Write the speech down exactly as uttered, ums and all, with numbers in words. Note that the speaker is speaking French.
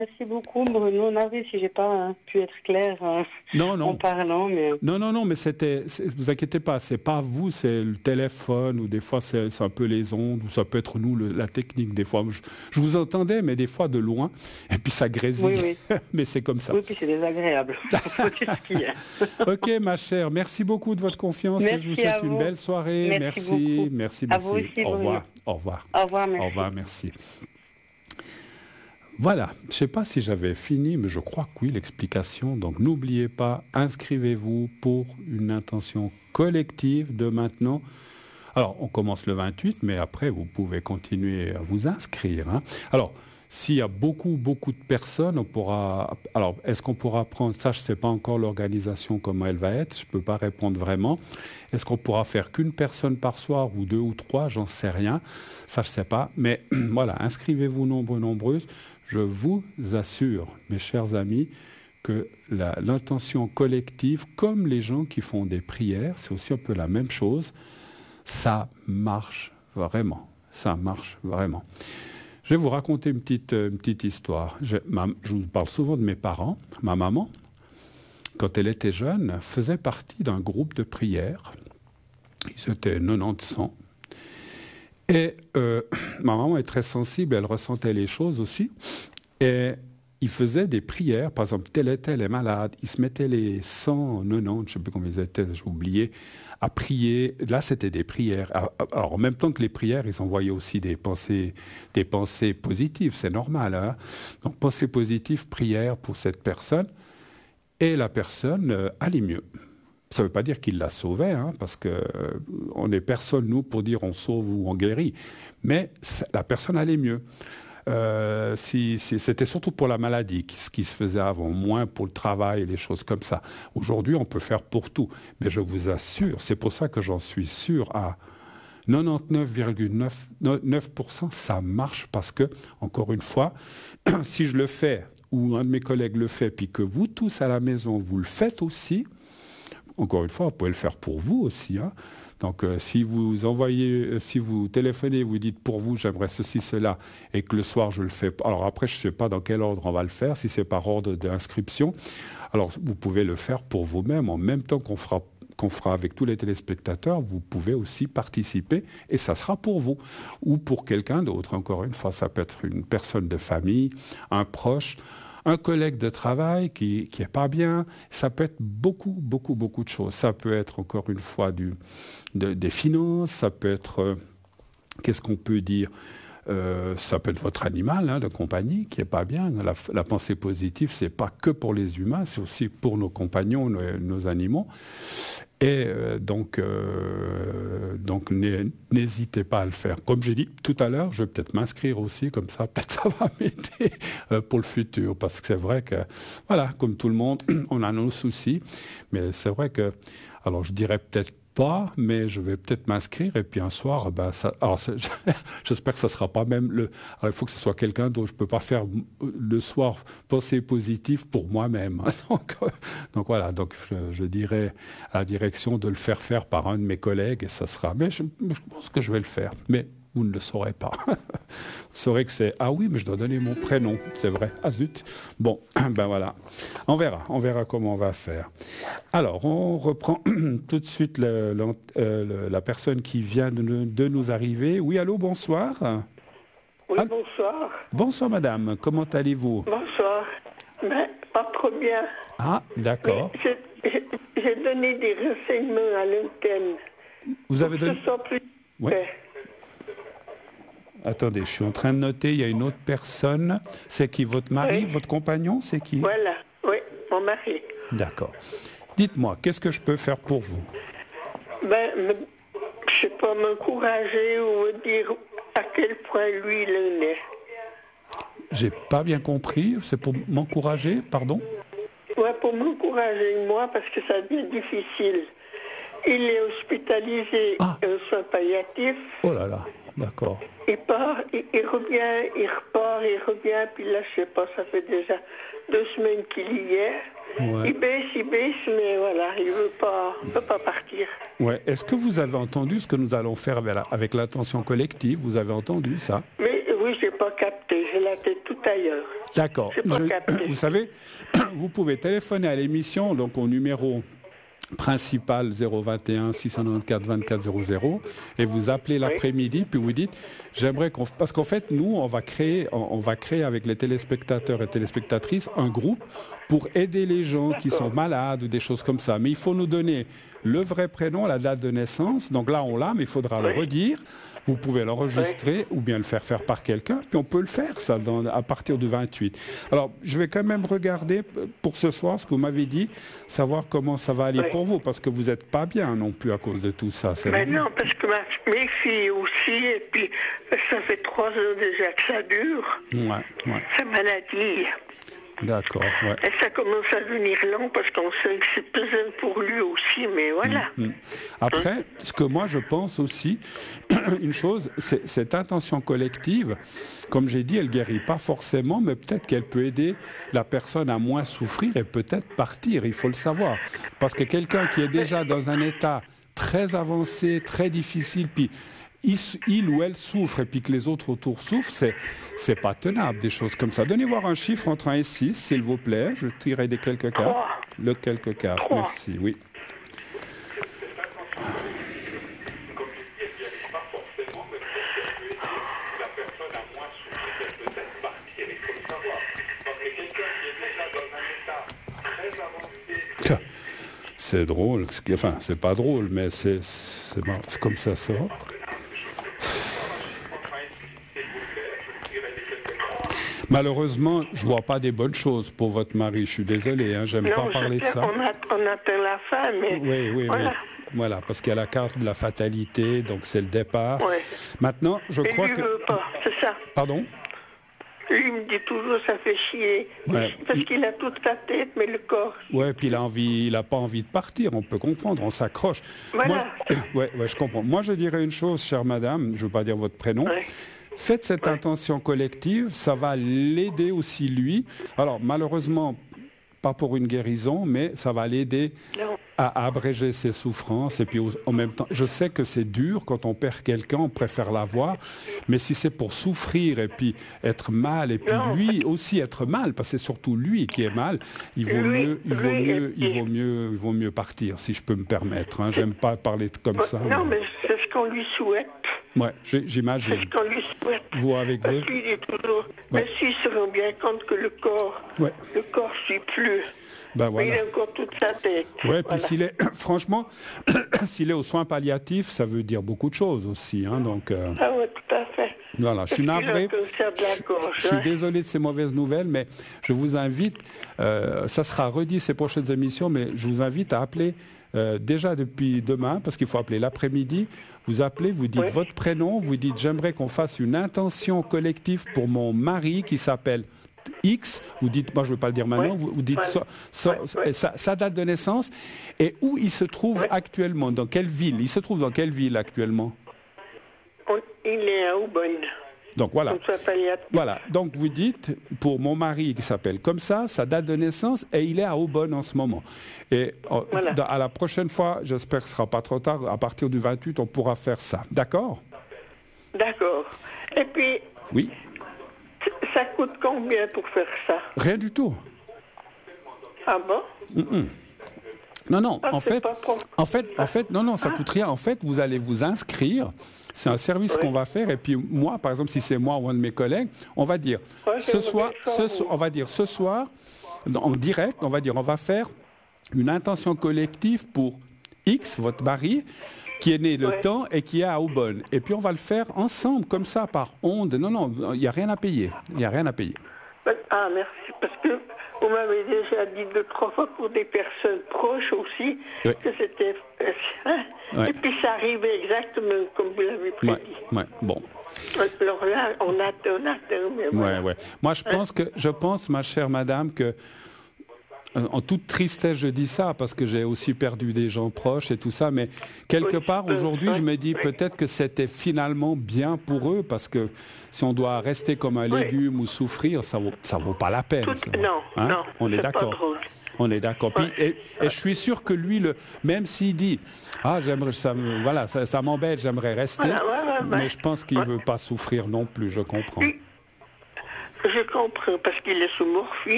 Merci beaucoup, Bruno. Navré si j'ai pas euh, pu être claire euh, Non, non. en parlant, mais... Non, non, non, mais c'était, c'est- vous inquiétez pas, c'est pas vous, c'est le téléphone, ou des fois c'est c'est un peu les ondes, ou ça peut être nous, le- la technique, des fois. Je, je vous entendais, mais des fois de loin, et puis ça Oui, grésille, oui. mais c'est comme ça. Oui, puis c'est désagréable. Faut dire ce qu'il y a. Ok, ma chère, merci beaucoup de votre confiance, et je vous Merci à souhaite une vous. belle soirée. Merci beaucoup. Merci, merci, À vous merci. aussi, Au Bruno. revoir, au revoir, Au revoir, au merci. revoir, merci. Voilà, je ne sais pas si j'avais fini, mais je crois que oui, l'explication. Donc n'oubliez pas, inscrivez-vous pour une intention collective de maintenant. Alors, on commence le vingt-huit, mais après, vous pouvez continuer à vous inscrire, hein. Alors, s'il y a beaucoup, beaucoup de personnes, on pourra... Alors, est-ce qu'on pourra prendre... Ça, je ne sais pas encore l'organisation, comment elle va être. Je ne peux pas répondre vraiment. Est-ce qu'on pourra faire qu'une personne par soir ou deux ou trois? J'en sais rien. Ça, je ne sais pas. Mais voilà, inscrivez-vous nombreux, nombreuses. Je vous assure, mes chers amis, que la- l'intention collective, comme les gens qui font des prières, c'est aussi un peu la même chose. Ça marche vraiment. Ça marche vraiment. Je vais vous raconter une petite, une petite histoire. Je, ma- je vous parle souvent de mes parents. Ma maman, quand elle était jeune, faisait partie d'un groupe de prière. Ils étaient quatre-vingt-dix cent. Et euh, ma maman est très sensible, elle ressentait les choses aussi. Et il faisait des prières, par exemple, tel et tel est malade. Il se mettait les cent quatre-vingt-dix, je ne sais plus combien ils étaient, j'ai oublié, à prier. Là, c'était des prières. Alors, en même temps que les prières, ils envoyaient aussi des pensées, des pensées positives, c'est normal, hein. Donc, pensées positives, prières pour cette personne. Et la personne euh, allait mieux. Ça ne veut pas dire qu'il la sauvait, hein, parce qu'on euh, n'est personne, nous, pour dire on sauve ou on guérit. Mais la personne allait mieux. Euh, si, si, c'était surtout pour la maladie, ce qui se faisait avant, moins pour le travail et les choses comme ça. Aujourd'hui, on peut faire pour tout. Mais je vous assure, c'est pour ça que j'en suis sûr à quatre-vingt-dix-neuf virgule neuf pour cent, ça marche parce que, encore une fois, si je le fais, ou un de mes collègues le fait, puis que vous tous à la maison, vous le faites aussi, encore une fois, vous pouvez le faire pour vous aussi, hein. Donc, euh, si vous envoyez, euh, si vous téléphonez, vous dites pour vous, j'aimerais ceci, cela, et que le soir je le fais. Alors après, je ne sais pas dans quel ordre on va le faire, si c'est par ordre d'inscription. Alors, vous pouvez le faire pour vous-même, en même temps qu'on fera, qu'on fera avec tous les téléspectateurs, vous pouvez aussi participer, et ça sera pour vous, ou pour quelqu'un d'autre. Encore une fois, ça peut être une personne de famille, un proche, un collègue de travail qui qui est pas bien. Ça peut être beaucoup, beaucoup, beaucoup de choses. Ça peut être, encore une fois, du, de- des finances, ça peut être, euh, qu'est-ce qu'on peut dire, Euh, ça peut être votre animal, hein, de compagnie qui est pas bien. La, la pensée positive, c'est pas que pour les humains, c'est aussi pour nos compagnons, nos, nos animaux. Et euh, donc, euh, donc n'hé- n'hésitez pas à le faire. Comme j'ai dit tout à l'heure, je vais peut-être m'inscrire aussi, comme ça, peut-être ça va m'aider euh, pour le futur. Parce que c'est vrai que, voilà, comme tout le monde, on a nos soucis. Mais c'est vrai que, alors je dirais peut-être pas, mais je vais peut-être m'inscrire et puis un soir, ben ça, alors c'est- j'espère que ça sera pas même le. Alors il faut que ce soit quelqu'un dont je peux pas faire euh, le soir penser positif pour moi-même, hein. Donc, euh, donc voilà, donc je, je dirais à la direction de le faire faire par un de mes collègues et ça sera. Mais je, mais je pense que je vais le faire. Mais vous ne le saurez pas. Vous saurez que c'est ah oui, mais je dois donner mon prénom, c'est vrai. Ah zut. Bon, ben voilà. On verra, on verra comment on va faire. Alors, on reprend tout de suite le- le- euh, le- la personne qui vient de, nous de nous arriver. Oui, allô, bonsoir. Oui, Allô, bonsoir. bonsoir, madame. Comment allez-vous? Bonsoir. Ben, pas trop bien. Ah, Mais d'accord. j'ai j'ai- j'ai donné des renseignements à l'antenne Vous pour avez que donné... ce soit plus Oui. fait. Attendez, je suis en train de noter. Il y a une autre personne. C'est qui? Votre mari, Oui, votre compagnon? C'est qui? voilà. Oui, mon mari. D'accord. Dites-moi, qu'est-ce que je peux faire pour vous? Ben, me- je sais pas, m'encourager ou me dire à quel point lui, il en est. J'ai pas bien compris. C'est pour m'encourager, pardon? Ouais, pour m'encourager, moi, parce que ça devient difficile. Il est hospitalisé Ah, en soins palliatifs. oh là là, d'accord. Il part, il, il revient, il repart, il revient, puis là, je sais pas, ça fait déjà deux semaines qu'il y est. Ouais. Il baisse, il baisse, mais voilà, il veut pas, veut pas partir. Ouais. Est-ce que vous avez entendu ce que nous allons faire avec la- avec l'attention collective? Vous avez entendu ça? Mais oui, j'ai pas capté. J'ai la tête tout ailleurs. D'accord. J'ai pas Je- capté. Vous savez, vous pouvez téléphoner à l'émission, donc au numéro principal zéro vingt et un six cent quatre-vingt-quatorze vingt-quatre zéro zéro, et vous appelez l'après-midi, puis vous dites, j'aimerais qu'on... Parce qu'en fait, nous, on va créer, on, on va créer avec les téléspectateurs et téléspectatrices un groupe pour aider les gens qui sont malades ou des choses comme ça. Mais il faut nous donner le vrai prénom, la date de naissance. Donc là, on l'a, mais il faudra Oui. le redire. Vous pouvez l'enregistrer ou bien le faire faire par quelqu'un, puis on peut le faire, ça, dans- à partir du vingt-huit. Alors, je vais quand même regarder euh, pour ce soir ce que vous m'avez dit, savoir comment ça va aller Oui. pour vous, parce que vous n'êtes pas bien non plus à cause de tout ça. C'est Mais normal. non, parce que ma- mes filles aussi, et puis ça fait trois ans déjà que ça dure, Ouais, ouais, sa maladie. d'accord, ouais. Et ça commence à devenir long parce qu'on sait que c'est pesant pour lui aussi, mais voilà. Mm. Après, ce que moi je pense aussi, une chose, c'est cette intention collective, comme j'ai dit, elle ne guérit pas forcément, mais peut-être qu'elle peut aider la personne à moins souffrir et peut-être partir, il faut le savoir. Parce que quelqu'un qui est déjà dans un état très avancé, très difficile, puis il, il ou elle souffre et puis que les autres autour souffrent, c'est c'est pas tenable, des choses comme ça. Donnez voir un chiffre entre un et six, s'il vous plaît. Je tirerai des quelques cartes. Trois. Le quelques cartes, Trois. merci, oui. C'est drôle, enfin c'est pas drôle, mais c'est c'est marrant. C'est comme ça sort. Malheureusement, je vois pas des bonnes choses pour votre mari. Je suis désolé, hein, j'aime pas Non, parler de je sais, ça. on, a, on atteint la fin, mais Oui, oui, voilà. oui. Voilà, parce qu'il y a la carte de la fatalité, donc c'est le départ. Ouais. Maintenant, je Et crois lui que... veut pas, c'est ça. Pardon? Lui me dit toujours ça fait chier. Ouais. Parce qu'il a toute sa tête, mais le corps. Ouais, puis il a envie, il a pas envie de partir. On peut comprendre, on s'accroche. Voilà. Moi, ouais, ouais, je comprends. Moi, je dirais une chose, chère madame. Je veux pas dire votre prénom. Ouais. Faites cette Ouais. intention collective, ça va l'aider aussi lui. Alors malheureusement, pas pour une guérison, mais ça va l'aider Non. à abréger ses souffrances. Et puis au- en même temps, je sais que c'est dur quand on perd quelqu'un, on préfère l'avoir, mais si c'est pour souffrir et puis être mal, et puis Non. lui aussi être mal, parce que c'est surtout lui qui est mal, il vaut Lui- mieux, il vaut lui mieux, est il vaut pire. mieux, il vaut mieux partir, si je peux me permettre. Hein. J'aime pas parler de- comme ça. Non, mais c'est ce qu'on lui souhaite. Ouais, j'ai- C'est j'imagine. ce qu'on lui souhaite. Vous avec Parce vous. qu'il dit toujours, Ouais. mais s'il se rend bien compte que le corps, Ouais. le corps suit plus. Ben Mais voilà. il a encore toute sa tête. Ouais, puis Voilà. s'il est, franchement, s'il est aux soins palliatifs, ça veut dire beaucoup de choses aussi. Hein, donc, euh, Ah oui, tout à fait. voilà, je suis Parce qu'il a navré. un cancer de la gorge. Je suis hein. désolé de ces mauvaises nouvelles, mais je vous invite, euh, ça sera redit ces prochaines émissions, mais je vous invite à appeler euh, déjà depuis demain, parce qu'il faut appeler l'après-midi. Vous appelez, vous dites Oui. votre prénom, vous dites j'aimerais qu'on fasse une intention collective pour mon mari qui s'appelle X, vous dites, moi je ne veux pas le dire maintenant, Ouais. vous, vous dites Ouais. so- so- Ouais, ouais. Sa, sa date de naissance et où il se trouve Ouais. actuellement, dans quelle ville? Il se trouve dans quelle ville actuellement? On- il est à Aubonne. Donc voilà. On s'appelle Yat- Voilà, donc vous dites, pour mon mari qui s'appelle comme ça, sa date de naissance, et il est à Aubonne en ce moment. Et euh, Voilà. dans- à la prochaine fois, j'espère que ce ne sera pas trop tard, à partir du vingt-huit, on pourra faire ça. D'accord? D'accord. Et puis, Oui? c- ça coûte combien pour faire ça? Rien du tout. Ah bon? Non, non, Ah, en c'est fait, pas pour- en fait, en fait, non, non, ça coûte rien. En fait, vous allez vous inscrire. C'est un service Oui. qu'on va faire. Et puis moi, par exemple, si c'est moi ou un de mes collègues, on va dire Ouais, ce j'aimerais soir, ça, ce oui. so- on va dire ce soir, en direct, on va dire, on va faire une intention collective pour X, votre mari, qui est né le Ouais. temps et qui est à Aubonne. Et puis on va le faire ensemble, comme ça, par onde. Non, non, il n'y a rien à payer. Il n'y a rien à payer. Ah, merci. Parce que vous m'avez déjà dit deux, trois fois pour des personnes proches aussi Oui. que c'était... euh, hein. Ouais. Et puis ça arrivait exactement comme vous l'avez prédit. Ouais, ouais, bon. Alors là, on attend, on attend, mais Ouais, voilà. ouais. Moi, je pense que, je pense, ma chère madame, que En toute tristesse, je dis ça parce que j'ai aussi perdu des gens proches et tout ça, mais quelque oui, part aujourd'hui, je me dis oui. peut-être que c'était finalement bien pour eux parce que si on doit rester comme un oui. légume ou souffrir, ça vaut, ça vaut pas la peine. Tout, ça, non, hein? non, on est, est d'accord. On est d'accord. Ouais. Et, et je suis sûr que lui, le, même s'il dit ah j'aimerais ça, voilà, ça, ça m'embête, j'aimerais rester, voilà, ouais, ouais, mais ouais. je pense qu'il ne ouais. veut pas souffrir non plus. Je comprends. Oui. Je comprends parce qu'il est sous morphine.